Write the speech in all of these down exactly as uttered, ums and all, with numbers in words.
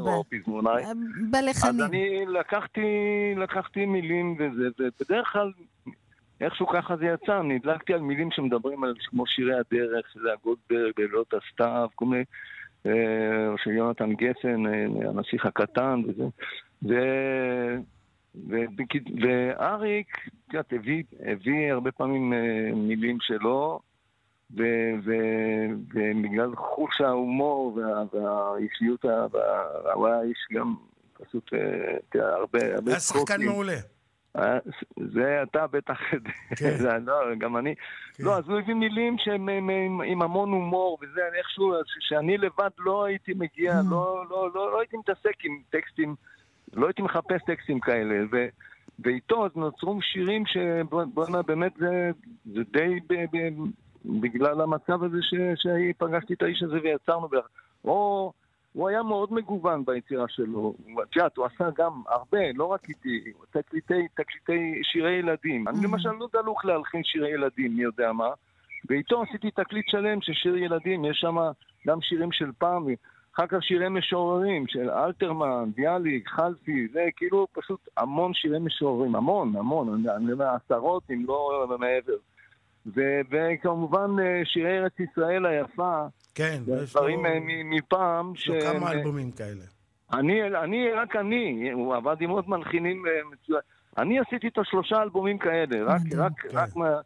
לא פזמונאי. בלחנים. אז אני לקחתי, לקחתי מילים וזה, ובדרך כלל, איכשהו ככה זה יצא, אני הדלקתי על מילים שמדברים על כמו שירי הדרך, שזה הגולדברג, בלילות הסתיו, כל מיני, או של יונתן גפן, הנסיך הקטן וזה. ו... ואריק, תראה, הביא, הביא הרבה פעמים מילים שלו, ובגלל חוש ההומור והאישיות, הוא היה איש גם פשוט הרבה... היה שחקן מעולה. זה אתה בטח, גם אני. לא, אז הוא הביא מילים שהם עם המון הומור, וזה איכשהו, שאני לבד לא הייתי מגיע, לא הייתי מתעסק עם טקסטים, לא הייתי מחפש טקסטים כאלה, ואיתו אז נוצרו שירים שבואנה באמת זה די בגלל המצב הזה שפגשתי את האיש הזה ויצרנו ביחד. או הוא היה מאוד מגוון ביצירה שלו. תשעת, הוא עשה גם הרבה, לא רק איתי, תקליטי, תקליטי שירי ילדים. אני למשל לא דלוך להלחין שירי ילדים, מי יודע מה. ואיתו עשיתי תקליט שלם של שיר ילדים, יש שם גם שירים של פעם, אחר כך שירי משוררים של אלתרמן, ביאליק, חלפי, זה כאילו פשוט המון שירי משוררים, המון, המון, אני אומר עשרות אם לא מעבר. וכמובן שירי ארץ ישראל היפה, כן, דברים מפעם. יש לו כמה אלבומים כאלה. אני, אני, רק אני, הוא עבד עם עוד מלחינים מצוין. אני עשיתי איתו שלושה אלבומים כאלה, רק, רק, רק מה...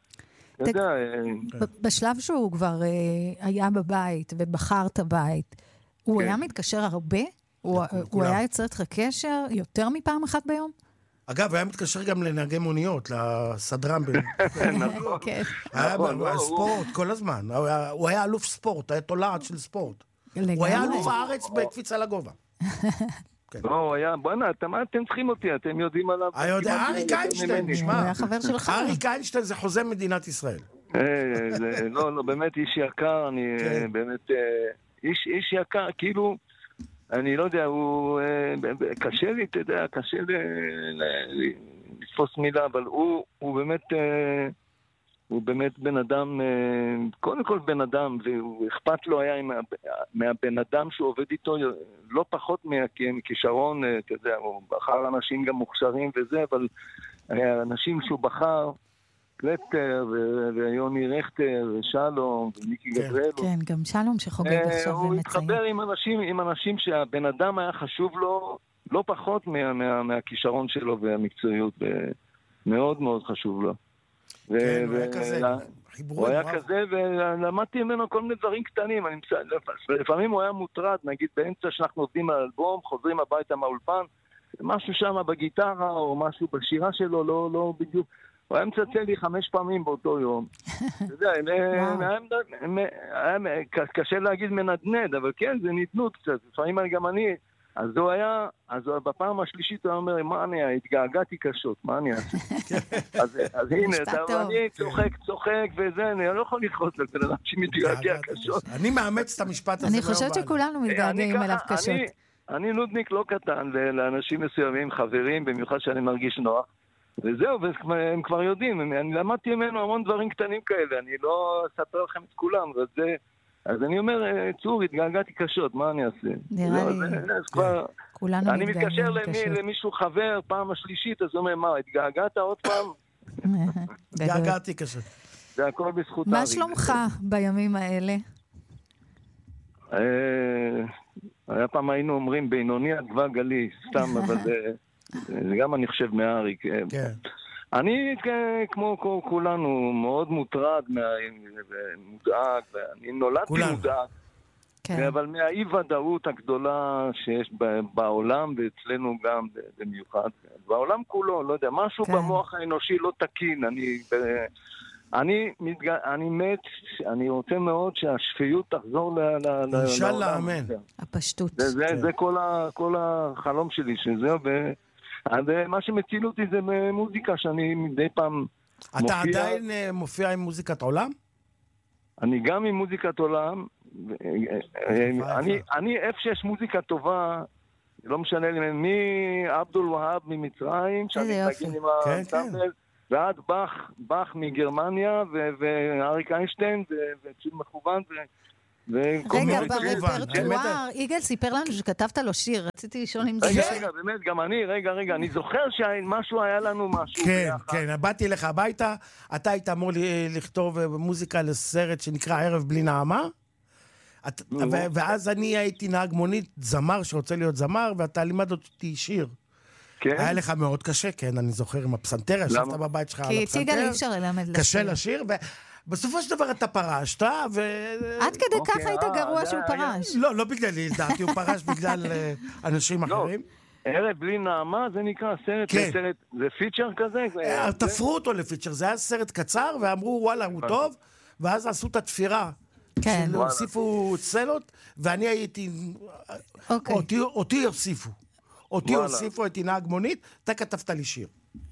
בשלב שהוא כבר היה בבית ובחר את הבית, הוא היה מתקשר הרבה? הוא היה יוצר איתך קשר יותר מפעם אחת ביום? אגב, היה מתקשר גם לנהגי מוניות, לסדרן. נכון. היה ספורט כל הזמן. הוא היה אלוף ספורט, היה תולעת של ספורט. הוא היה אלוף הארץ בקפיצה לגובה. לא, הוא היה, בוא'נה, אתם צריכים אותי, אתם יודעים עליו. אריק איינשטיין, נשמע. הוא היה חבר שלך. אריק איינשטיין זה חוזה מדינת ישראל. לא, לא, באמת איש יקר, אני באמת, איש יקר, כאילו, אני לא יודע, הוא, קשה לי, אתה יודע, קשה לתפוס מילה, אבל הוא, הוא באמת, הוא באמת בן אדם, קודם כל בן אדם, והוא אכפת לו היה מהבן אדם שהוא עובד איתו, לא פחות מכישרון, אתה יודע, הוא בחר אנשים גם מוכשרים וזה, אבל אנשים שהוא בחר, קלפטר ויוני רכטר ושלום ומיקי גבריאלו. כן, גם שלום שחוגג עכשיו הוא ומציין. התחבר עם אנשים, עם אנשים שהבן אדם היה חשוב לו לא פחות מה, מה, מהכישרון שלו והמקצועיות, מאוד מאוד חשוב לו. כן, הוא היה כזה. הוא היה כזה, ולמדתי ממנו כל מיני דברים קטנים. לפעמים הוא היה מוטרד, נגיד באמצע שאנחנו עובדים על אלבום, חוזרים הביתה מהאולפן, משהו שם בגיטרה או משהו בשירה שלו, לא, לא בדיוק. הוא היה מצלצל לי חמש פעמים באותו יום. אתה יודע, קשה להגיד מנדנד, אבל כן, זה נתנות קצת. לפעמים גם אני, אז הוא היה, אז בפעם השלישית הוא אומר, מה אני, התגעגעתי קשות, מה אני אעשה? אז הנה, אני צוחק, צוחק, וזה, אני לא יכול לכעוס על בן אדם שמתגעגע קשות. אני מאמץ את המשפט הזה. אני חושבת שכולנו מתגעגעים אליו קשות. אני נודניק לא קטן, לאנשים מסוימים, חברים, במיוחד שאני מרגיש נוח. וזהו, והם כבר יודעים, אני למדתי ממנו המון דברים קטנים כאלה, אני לא אספר לכם את כולם, אז אני אומר, צור, התגעגעתי קשות, מה אני אעשה? נראה לי, כולנו מתגעגעים קשות. אני מתקשר למישהו חבר, פעם השלישית, אז הוא אומר, מה, התגעגעת עוד פעם? התגעגעתי קשות. זה הכל בזכות מה שלומך בימים האלה? היה פעם היינו אומרים, בינוני עדווה גלי, סתם, אבל זה גם אני חושב מאריק. כן. אני, כמו כולנו, מאוד מוטרד, מודאג, אני נולדתי מודאג, אבל מהאי-ודאות הגדולה שיש בעולם, ואצלנו גם במיוחד, בעולם כולו, לא יודע, משהו במוח האנושי לא תקין, אני... אני, מתג... אני מת, אני רוצה מאוד שהשפיות תחזור לעולם. אינשאללה, אמן. הפשטות. זה, זה, זה כל, ה, כל החלום שלי, שזהו, ומה שמציל אותי זה מוזיקה שאני מדי פעם אתה מופיע. אתה עדיין מופיע עם מוזיקת עולם? אני גם עם מוזיקת עולם. אני, אני, איפה שיש מוזיקה טובה, לא משנה לי, מי עבדול והאב ממצרים, שאני מגיע עם הסאמבל, ועד בח, בח מגרמניה, ואריק איינשטיין, וציל מכוון, רגע, ברפרטואר, יגאל סיפר לנו שכתבת לו שיר, רציתי לשאול אם זה... רגע, רגע, באמת, גם אני, רגע, רגע, אני זוכר שמשהו היה לנו משהו. כן, כן, באתי לך הביתה, אתה היית אמור לכתוב מוזיקה לסרט שנקרא ערב בלי נעמה, ואז אני הייתי נהג מונית, זמר שרוצה להיות זמר, ואתה לימד אותי שיר. היה לך מאוד קשה, כן, אני זוכר עם הפסנתר, ישבת בבית שלך על הפסנתר. כי יגאל אי אפשר ללמד לשיר. קשה לשיר, בסופו של דבר אתה פרשת, ו... עד כדי ככה היית גרוע שהוא פרש. לא, לא בגללי, לדעתי, הוא פרש בגלל אנשים אחרים. ערב בלי נעמה, זה נקרא סרט, זה פיצ'ר כזה? תפרו אותו לפיצ'ר, זה היה סרט קצר, ואמרו, וואלה, הוא טוב, ואז עשו את התפירה. כן. הוסיפו סצנות, ואני הייתי... אותי הוסיפו. אותי הוסיפו, הייתי נהג מונית, אתה כתבת לי שיר.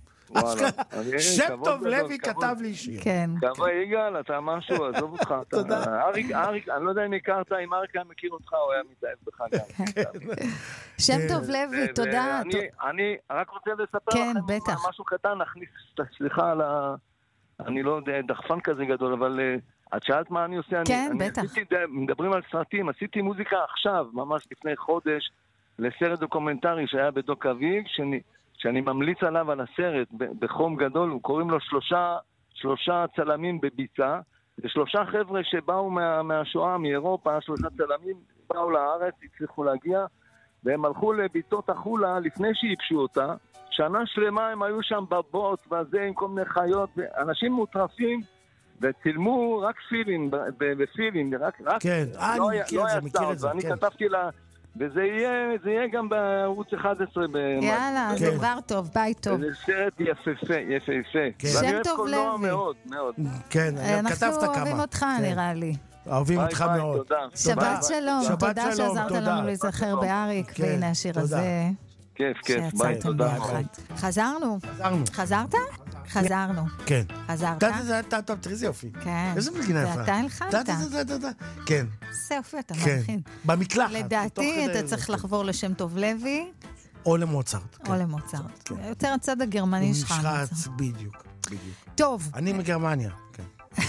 שם טוב לוי כתב לי שיר. כן. כמה יגאל, אתה משהו, עזוב אותך. תודה. אריק, אריק, אני לא יודע אם הכרת, אם אריק היה מכיר אותך, הוא היה מתאהב בך גם. שם טוב לוי, תודה. אני רק רוצה לספר לכם משהו קטן, נכניס, סליחה על ה... אני לא יודע, דחפן כזה גדול, אבל את שאלת מה אני עושה. כן, בטח. מדברים על סרטים, עשיתי מוזיקה עכשיו, ממש לפני חודש, לסרט דוקומנטרי שהיה בדוק אביב, שאני... שאני ממליץ עליו על הסרט בחום גדול, הוא קוראים לו שלושה, שלושה צלמים בביצה, ושלושה חבר'ה שבאו מה, מהשואה, מאירופה, שלושה צלמים באו לארץ, הצליחו להגיע, והם הלכו לביתות החולה לפני שיפשו אותה, שנה שלמה הם היו שם בבוט, וזה עם כל מיני חיות, אנשים מוטרפים, וצילמו רק פילים, בפילים, רק, רק, כן, לא, אני מכיר את זה, מכיר את זה, ואני כן. כתבתי לה, וזה יהיה, זה יהיה גם בערוץ אחד עשרה. יאללה, זה דבר טוב, ביי טוב. זה סרט יפהפה, יפהפה. שם טוב לוי. מאוד, מאוד. כן, כתבת כמה. אנחנו אוהבים אותך, נראה לי. אוהבים אותך מאוד. שבת שלום, תודה שעזרת לנו להיזכר באריק, והנה השיר הזה. כיף, כיף, ביי, תודה. חזרנו. חזרנו. חזרת? חזרנו. כן. חזרת? אתה, טוב, תראי זה יופי. כן. איזה מגינה יפה. ואתה הלחנת. כן. זה יופי, אתה כן. מלחין. במקלחת. לדעתי, אתה צריך לחבור לשם טוב לוי. או למוצרט. או למוצרט. יותר הצד הגרמני שלך. נשחץ, בדיוק. טוב. אני מגרמניה, כן.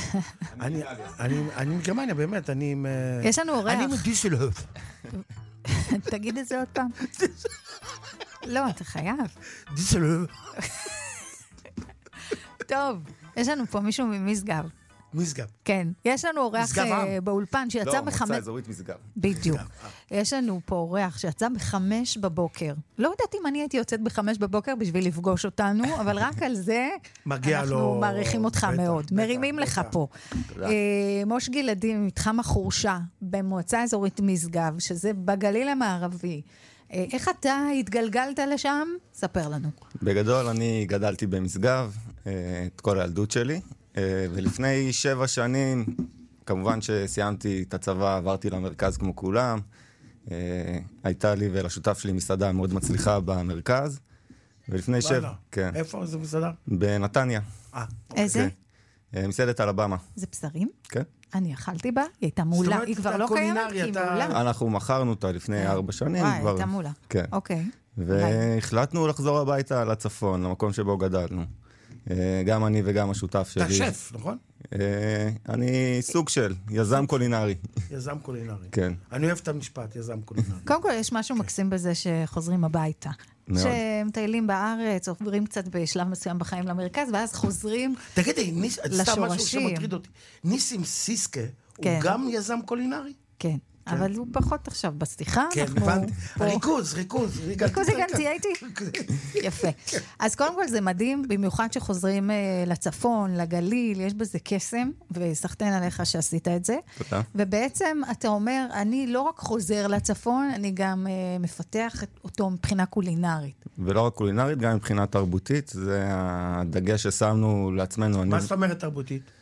אני מגרמניה, באמת, אני... יש לנו אורח. אני מדיסלהוף. תגיד את זה עוד פעם. לא, אתה חייב. דיסלהוף. טוב, יש לנו פה מישהו ממשגב. משגב. כן, יש לנו אורח באולפן שיצא בחמש... לא, מוצא אזורית משגב. בדיוק. יש לנו פה אורח שיצא בחמש בבוקר. לא יודעת אם אני הייתי יוצאת בחמש בבוקר בשביל לפגוש אותנו, אבל רק על זה אנחנו מעריכים אותך מאוד. מרימים לך פה. מוש גלעדי מתחם החורשה במועצה אזורית משגב, שזה בגליל המערבי. איך אתה התגלגלת לשם? ספר לנו. בגדול, אני גדלתי במשגב, את כל הילדות שלי, ולפני שבע שנים, כמובן שסיימתי את הצבא, עברתי למרכז כמו כולם, הייתה לי ולשותף שלי מסעדה מאוד מצליחה במרכז, ולפני שבע... כן. איפה זה מסעדה? בנתניה. איזה? מסעדת אלבמה. זה בשרים? כן. אני אכלתי בה, היא הייתה מעולה, היא כבר לא קיימת, כי היא מעולה. אנחנו מכרנו אותה לפני ארבע שנים. וואי, הייתה מעולה. כן. אוקיי. והחלטנו לחזור הביתה לצפון, למקום שבו גדלנו. גם אני וגם השותף שלי. אתה שף, נכון? אני סוג של יזם קולינרי. יזם קולינרי. כן. אני אוהב את המשפט, יזם קולינרי. קודם כל, יש משהו מקסים בזה שחוזרים הביתה. שמטיילים בארץ, עוברים קצת בשלב מסוים בחיים למרכז, ואז חוזרים לשורשים. תגידי, סתם משהו שמטריד אותי. ניסים סיסקה הוא גם יזם קולינרי? כן. אבל הוא פחות עכשיו בסליחה. כן, הבנתי. ריכוז, ריכוז. ריכוז הגנתי, הייתי. יפה. אז קודם כל זה מדהים, במיוחד שחוזרים לצפון, לגליל, יש בזה קסם, וסחטן עליך שעשית את זה. תודה. ובעצם אתה אומר, אני לא רק חוזר לצפון, אני גם מפתח אותו מבחינה קולינרית. ולא רק קולינרית, גם מבחינה תרבותית, זה הדגש ששמנו לעצמנו. מה זאת אומרת תרבותית?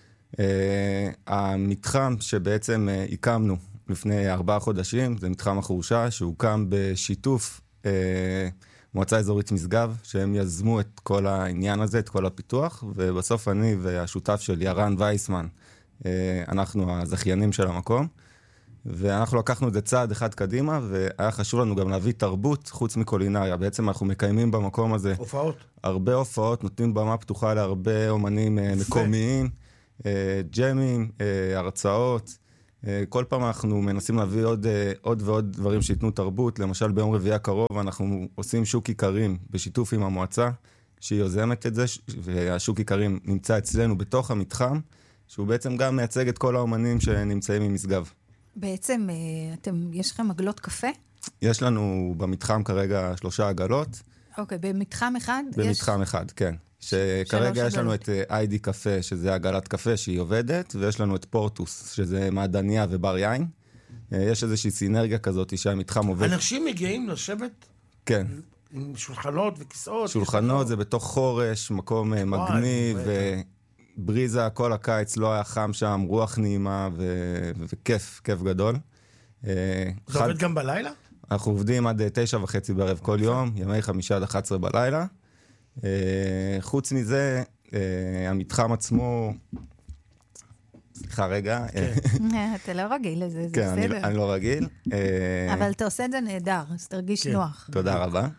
המתחם שבעצם הקמנו, לפני ארבעה חודשים, זה מתחם החורשה, שהוקם בשיתוף אה, מועצה אזורית משגב, שהם יזמו את כל העניין הזה, את כל הפיתוח, ובסוף אני והשותף של ירן וייסמן, אה, אנחנו הזכיינים של המקום, ואנחנו לקחנו את זה צעד אחד קדימה, והיה חשוב לנו גם להביא תרבות חוץ מקולינריה. בעצם אנחנו מקיימים במקום הזה הופעות. הרבה הופעות, נותנים במה פתוחה להרבה אומנים אה, מקומיים, אה, ג'מים, אה, הרצאות, כל פעם אנחנו מנסים להביא עוד, עוד ועוד דברים שיתנו תרבות. למשל ביום רביעי הקרוב אנחנו עושים שוק עיקרים בשיתוף עם המועצה, שהיא יוזמת את זה, והשוק עיקרים נמצא אצלנו בתוך המתחם, שהוא בעצם גם מייצג את כל האומנים שנמצאים ממשגב. בעצם אתם, יש לכם עגלות קפה? יש לנו במתחם כרגע שלושה עגלות. אוקיי, במתחם אחד? במתחם יש... אחד, כן. שכרגע יש לנו את איי די קפה, שזה עגלת קפה שהיא עובדת, ויש לנו את פורטוס, שזה מעדניה ובר יין. יש איזושהי סינרגיה כזאת שהמתחם עובד. אנשים מגיעים לשבת? כן. עם שולחנות וכיסאות? שולחנות זה בתוך חורש, מקום מגניב, ובריזה כל הקיץ לא היה חם שם, רוח נעימה וכיף, כיף גדול. זה עובד גם בלילה? אנחנו עובדים עד תשע וחצי בערב כל יום, ימי חמישה עד אחת עשרה בלילה. חוץ מזה, המתחם עצמו... סליחה רגע. אתה לא רגיל לזה, זה בסדר. כן, אני לא רגיל. אבל אתה עושה את זה נהדר, אז תרגיש נוח. תודה רבה.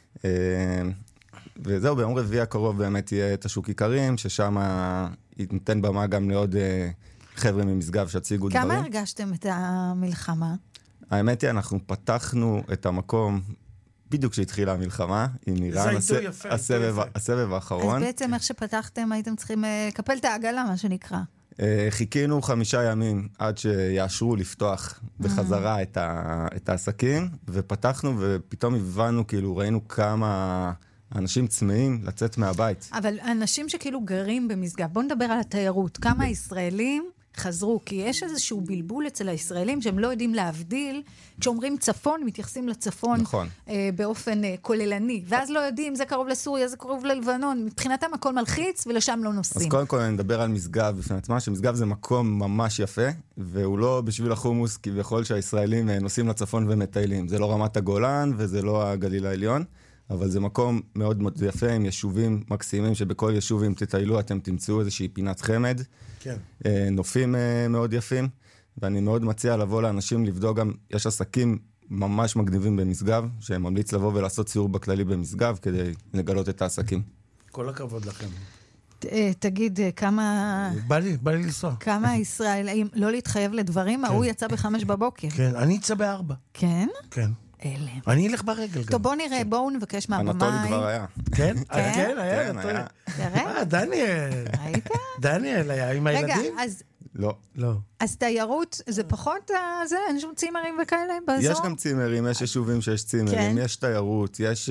וזהו, ביום רביעי הקרוב באמת יהיה את השוק עיקרים, ששם ניתן במה גם לעוד חבר'ה ממשגב שהציגו דברים. כמה הרגשתם את המלחמה? האמת היא, אנחנו פתחנו את המקום בדיוק כשהתחילה המלחמה, עם איראן, הסבב האחרון. אז בעצם איך שפתחתם, הייתם צריכים לקפל את העגלה, מה שנקרא. חיכינו חמישה ימים עד שיאשרו לפתוח בחזרה את העסקים, ופתחנו ופתאום הבנו, כאילו ראינו כמה אנשים צמאים לצאת מהבית. אבל אנשים שכאילו גרים במשגב, בואו נדבר על התיירות, כמה ישראלים חזרו, כי יש איזשהו בלבול אצל הישראלים שהם לא יודעים להבדיל, כשאומרים צפון, מתייחסים לצפון נכון. אה, באופן אה, כוללני, ואז לא יודעים, זה קרוב לסוריה, זה קרוב ללבנון, מבחינתם הכל מלחיץ, ולשם לא נוסעים. אז קודם כל אני מדבר על משגב בפני עצמה, שמשגב זה מקום ממש יפה, והוא לא בשביל החומוס, כביכול שהישראלים נוסעים לצפון ומטיילים. זה לא רמת הגולן, וזה לא הגליל העליון, אבל זה מקום מאוד מאוד יפה, עם יישובים מקסימים, שבכל יישוב אם תטיילו, אתם תמצאו איזושהי פינת חמד. כן. נופים מאוד יפים, ואני מאוד מציע לבוא לאנשים לבדוק גם, יש עסקים ממש מגניבים במשגב, שהם ממליץ לבוא ולעשות סיור בכללי במשגב, כדי לגלות את העסקים. כל הכבוד לכם. תגיד, כמה... בא לי, בא לי לנסוע. כמה ישראלים, לא להתחייב לדברים, הוא יצא בחמש בבוקר. כן, אני יצא בארבע. כן? כן. אלה. אני אלך ברגל גם. טוב, בואו נראה, בואו נבקש מהבמאי. אנטולי כבר היה. כן? כן, היה. כן, היה. תראה. דניאל. ראית? דניאל היה עם הילדים? רגע, אז... לא. לא. אז תיירות, זה פחות, זה, אין שום צימרים וכאלה באזור? יש גם צימרים, יש יישובים שיש צימרים, יש תיירות, יש,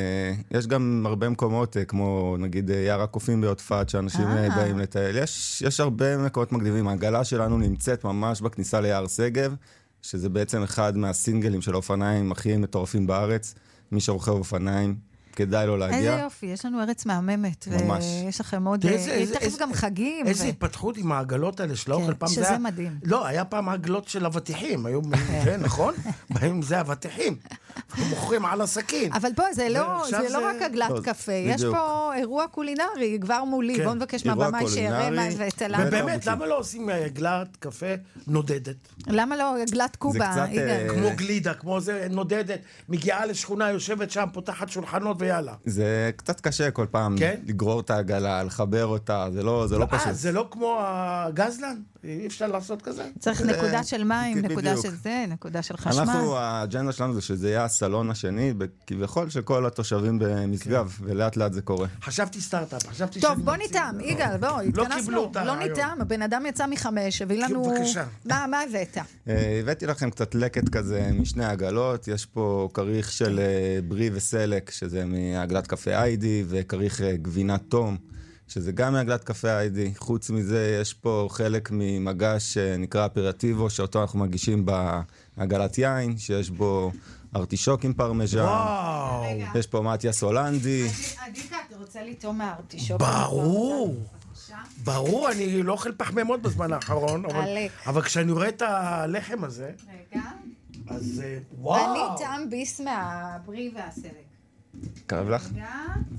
יש גם הרבה מקומות, כמו נגיד יער הקופים ביודפת, שאנשים באים לטייל. יש, יש הרבה מקומות מגניבים. העגלה שלנו נמצאת ממש בכניסה ליער סגב, שזה בעצם אחד מהסינגלים של האופניים הכי מטורפים בארץ. מי שרוכב אופניים, כדאי לו להגיע. איזה יופי, יש לנו ארץ מהממת. ממש. ויש לכם עוד... תכף גם חגים. איזה התפתחות עם העגלות האלה של האוכל. שזה מדהים. לא, היה פעם העגלות של אבטיחים. היו, זה נכון? בהם זה אבטיחים. מוכרים על הסכין. אבל פה זה לא רק עגלת קפה. יש פה אירוע קולינרי, כבר מולי. בואו נבקש מהבמאי שיראה מה ואת הלמה. ובאמת, למה לא עושים עגלת קפה נודדת? למה לא עגלת קובה? כמו גלידה, כמו זה נודדת. מגיעה לשכונה, יושבת שם, פותחת שולחנות ויאללה. זה קצת קשה כל פעם לגרור את העגלה, לחבר אותה, זה לא פשוט. זה לא כמו הגזלן? אי אפשר לעשות כזה? צריך נקודה של מים, נקודה של זה, נקודה של חשמל. אנחנו, האג'נדה שלנו זה שזה יהיה הסלון השני, כביכול של כל התושבים במשגב, ולאט לאט זה קורה. חשבתי סטארט-אפ, חשבתי... טוב, בוא ניתם, יגאל, בוא, התכנסנו, לא ניתם, הבן אדם יצא מחמש, הביא לנו... מה הבאת? הבאתי לכם קצת לקט כזה משני עגלות, יש פה כריך של ברי וסלק, שזה מעגלת קפה איידי, וכריך גבינת תום, שזה גם מעגלת קפה איידי. חוץ מזה, יש פה חלק ממגש שנקרא אפרטיבו, שאותו אנחנו מגישים בעגלת יין, שיש בו ארטישוק עם פרמז'ן. וואו. יש פה מתיאס הולנדי. עדיקה, אתה רוצה לטעום מהארטישוק? ברור. ברור, אני לא אוכל פחמימות בזמן האחרון, אבל כשאני רואה את הלחם הזה... רגע. אז וואו. אני טעם ביס מהברי והסלק. קרב לך? רגע.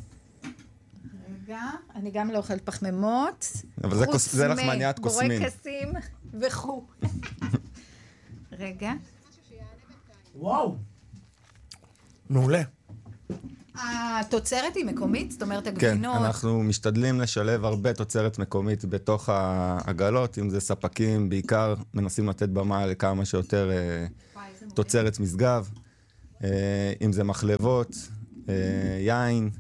רגע, אני גם לא אוכלת פחמימות. אבל זה לך מניעת קוסמים. בורקסים וכו'. רגע. וואו. מעולה. התוצרת היא מקומית? זאת אומרת, הגבינות? כן, אנחנו משתדלים לשלב הרבה תוצרת מקומית בתוך העגלות, אם זה ספקים, בעיקר מנסים לתת במה לכמה שיותר תוצרת משגב, אם זה מחלבות, יין,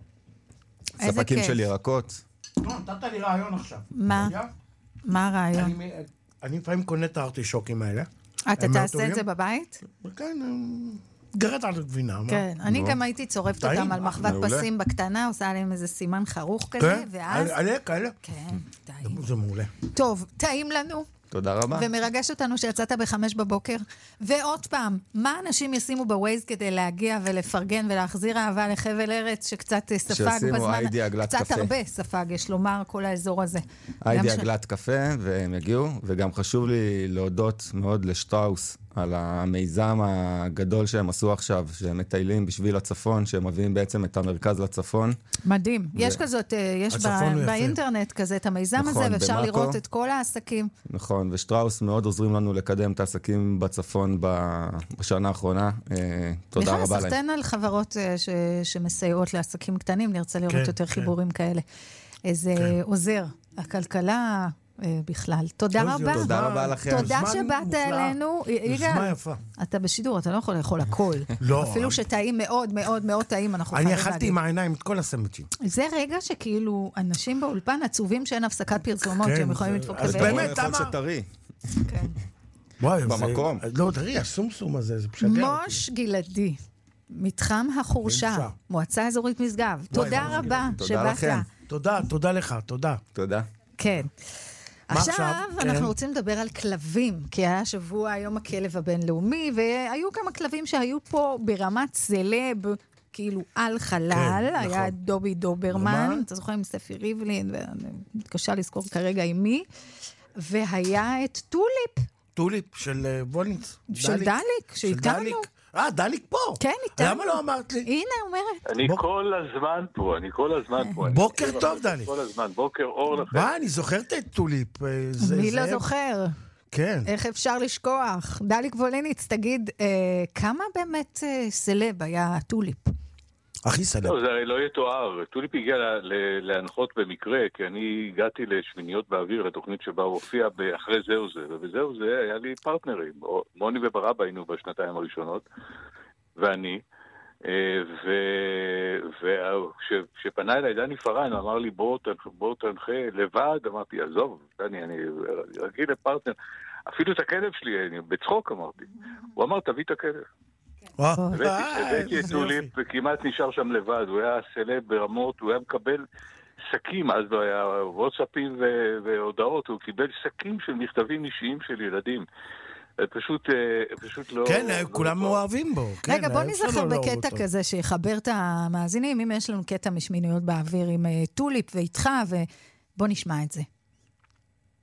ספקים של ירקות. נתת לי רעיון עכשיו. מה? מה הרעיון? אני לפעמים קונה את הארטישוקים האלה. אתה תעשה את זה בבית? כן, גרד על הגבינה. כן, אני גם הייתי צורפת אותם על מחבת פסים בקטנה, עושה עליהם איזה סימן חרוך כזה, ואז... עלה, כאלה. כן, טעים. זה מעולה. טוב, טעים לנו. תודה רבה. ומרגש אותנו שיצאת בחמש בבוקר. ועוד פעם, מה אנשים ישימו בווייז כדי להגיע ולפרגן ולהחזיר אהבה לחבל ארץ שקצת ספג בזמן... קצת הרבה ספג, יש לומר, כל האזור הזה. היידי עגלת קפה, והם יגיעו, וגם חשוב לי להודות מאוד לשטראוס על המיזם הגדול שהם עשו עכשיו, שהם מטיילים בשביל הצפון, שהם מביאים בעצם את המרכז לצפון. מדהים. ו... יש כזאת, יש בא... באינטרנט כזה את המיזם נכון, הזה, ואפשר במאקו, לראות את כל העסקים. נכון, ושטראוס מאוד עוזרים לנו לקדם את העסקים בצפון בשנה האחרונה. תודה רבה להם. בכלל, סחטן על חברות ש... שמסייעות לעסקים קטנים, נרצה לראות כן, יותר כן. חיבורים כאלה. איזה כן. עוזר. הכלכלה... בכלל. תודה רבה. תודה רבה לכם. תודה שבאת אלינו. יגאל, אתה בשידור, אתה לא יכול לאכול הכל. לא. אפילו שטעים מאוד מאוד מאוד טעים, אנחנו חייבים להגיד. אני אכלתי עם העיניים את כל הסנדוויצ'ים. זה רגע שכאילו אנשים באולפן עצובים שאין הפסקת פרסומות, שהם יכולים לדפוק את זה. אז באמת, תמה. שטרי. כן. במקום. לא, תראי, הסומסום הזה, זה משגע. מוש גלעדי, מתחם החורשה, מועצה אזורית משגב. תודה רבה שבאת. תודה, תודה לך, תודה. תודה. כן. עכשיו אנחנו רוצים לדבר על כלבים, כי היה שבוע היום הכלב הבינלאומי, והיו כמה כלבים שהיו פה ברמת סלב, כאילו על חלל, היה דובי דוברמן, אתה זוכר עם ספי ריבלין, ואני מתקשה לזכור כרגע עם מי, והיה את טוליפ. טוליפ של וולניץ. של דליק, שהתקרנו. אה, דליק פה. כן, איתנו. למה לא אמרת לי? הנה, אומרת. אני כל הזמן פה, אני כל הזמן פה. בוקר טוב, דליק. כל הזמן, בוקר אור לכם. מה, אני זוכר את טוליפ. מי לא זוכר? כן. איך אפשר לשכוח? דליק וולניץ, תגיד, כמה באמת סלב היה טוליפ? הכי סלב. לא, זה הרי לא יתואר. טוליפ הגיע להנחות במקרה, כי אני הגעתי לשמיניות באוויר, לתוכנית שבה הוא הופיע אחרי זהו זה, ובזהו זה היה לי פרטנרים. מוני וברבא היינו בשנתיים הראשונות, ואני, וכשפנה אליי דני פרן, אמר לי, בוא תנחה לבד, אמרתי, עזוב, דני, אני רגיל לפרטנר. אפילו את הכלב שלי, בצחוק אמרתי. הוא אמר, תביא את הכלב. הבאתי את טוליפ וכמעט נשאר שם לבד, הוא היה סלב ברמות, הוא היה מקבל שקים, אז לא היה וואטסאפים והודעות, הוא קיבל שקים של מכתבים אישיים של ילדים. פשוט, פשוט לא... כן, כולם אוהבים בו. רגע, בוא נזכר בקטע כזה שיחבר את המאזינים, אם יש לנו קטע משמיניות באוויר עם טוליפ ואיתך, ובוא נשמע את זה.